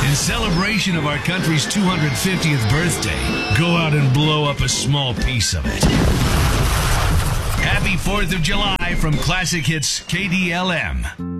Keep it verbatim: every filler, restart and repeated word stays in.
In celebration of our country's two hundred fiftieth birthday, go out and blow up a small piece of it. Happy fourth of July from Classic Hits K D L M.